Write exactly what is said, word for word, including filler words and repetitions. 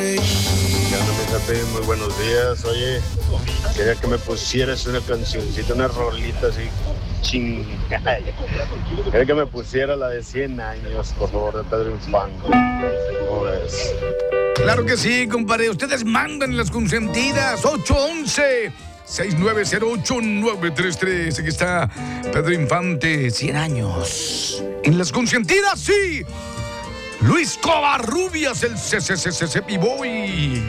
Ya no me sabe, muy buenos días. Oye, quería que me pusieras una cancioncita, una rolita así chingada. Quería que me pusiera la de cien años, por favor, de Pedro Infante. ¿Cómo ves? Claro que sí, compadre. Ustedes mandan las consentidas. ocho once, seis nueve cero ocho, nueve tres tres. Aquí está Pedro Infante, cien años. En las consentidas, sí. Luis Covarrubias, el C C C C C Boy.